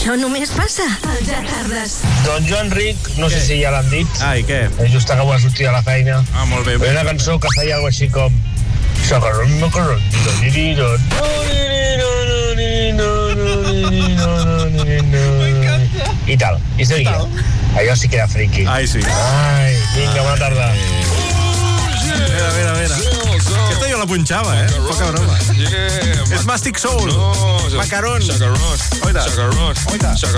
Això només passa al Ja Tardes. Don Joan Ric, no sé si ja l'han dit. I què? Just acabo de sortir a la feina. Molt bé. Hi ha una cançó que feia alguna així com... Sacarrón, macarrón, i tal, i seguia. Allò sí que era friki. Ai, sí. Ai, vinga, bona tarda. Mira. Aquesta jo la punxava, Poca broma. És Mastic Soul. Macarons. Chacarrón. Oita.